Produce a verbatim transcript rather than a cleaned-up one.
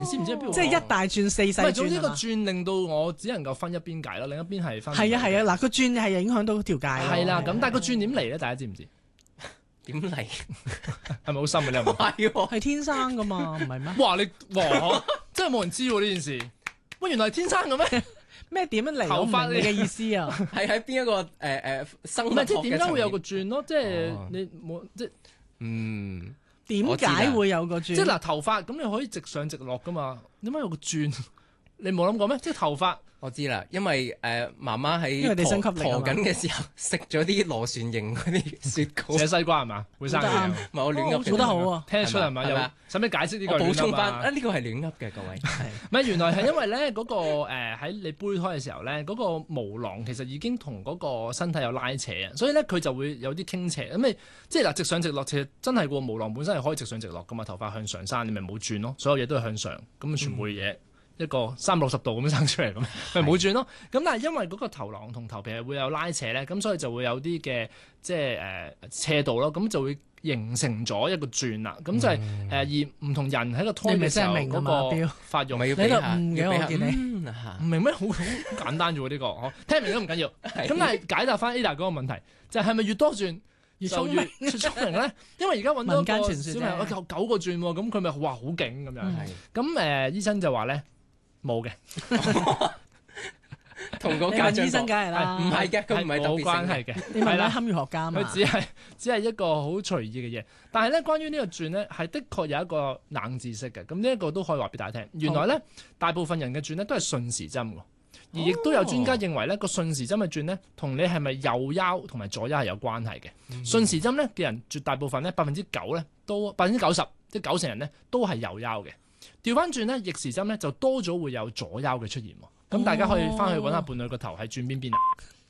你知唔知邊個？ 即係一大轉四細轉。 唔係，總之個轉令到我只能夠分一邊解咯，另一邊係分。 係啊係啊，嗱個轉係影響到條界。 係啦，咁但係個轉點嚟咧？大家知唔知？ 點嚟？ 係咪好深嘅？你有冇？ 係喎， 係天生噶嘛，唔係咩？ 哇！你哇，真係冇人知喎呢件事。喂，原來係天生嘅咩？ 咩點樣嚟？ 頭髮我唔明你嘅意思啊？ 係喺邊一個誒誒生物學唔係即係點解會有個嘅轉咯？即係哦你冇即係嗯， 點解會有個轉？ 即係嗱頭髮咁你可以直上直落噶嘛？點解有個轉？你冇諗過咩？即係頭髮。 我知啦，因為誒、呃、媽媽因為地心吸喺力啊嘛陀緊嘅時候食咗啲螺旋形嗰啲雪糕， 寫西瓜係嘛？會生嘅嘢。 唔係我亂噏嘅， 做得好啊！ 聽得出係咪？有係咪啊使唔使解釋呢個我補亂噏啊充翻啊，呢個係亂噏嘅各位。 唔係原來係因為咧嗰個誒喺你胚胎嘅時候咧，嗰個毛囊其實已經同嗰個身體有拉扯啊，所以咧佢就會有啲傾斜。咁你即係嗱直上直落，其實真係個毛囊本身係可以直上直落噶嘛，頭髮向上生，你咪冇轉咯，所有嘢都係向上，咁全部嘢。一個三百六十度咁樣生出嚟咁，咪冇轉咯。咁但係因為嗰個頭囊同頭皮係會有拉扯咧，咁所以就會有啲嘅即係誒、呃、斜度咯，咁就會形成咗一個轉啦。咁就係、是、誒、呃、而唔同人喺個胎嘅時候你咪真係明㗎嘛嗰個標發育咪要你喺度俾下， 誤嘅要俾下我見你嗯啊唔明咩？好好好簡單啫喎呢個，嗬聽明都唔緊要。咁但係解答翻 Ada 嗰個問題，就係、是、咪越多轉越就聰明越聰明咧？因為而家揾到一民間個傳說小朋友啫九九個轉喎，咁佢咪哇好勁咁樣。 嗯咁誒、呃、醫生就話咧冇嘅。 同個你家長問醫生梗係啦， 唔係嘅，佢唔係特冇別性嘅。 關係嘅， 你問係啦下堪輿學家嘛？ 佢只係只係一個好隨意嘅嘢。但係咧，關於呢個轉咧，係的確有一個冷知識嘅。咁呢一個都可以話俾大家聽。原來咧，大部分人嘅轉咧都係順時針㗎，而亦都有專家認為咧個順時針嘅轉咧，同你係咪右腰同埋左腰係有關係嘅。 嗯順時針咧嘅人絕大部分咧百分之九咧都百分之九十，即係九成人咧都係右腰嘅。調翻轉咧逆時針咧就多咗會有左腰嘅出現喎。咁大家可以翻去揾下伴侶個頭係轉邊邊啊？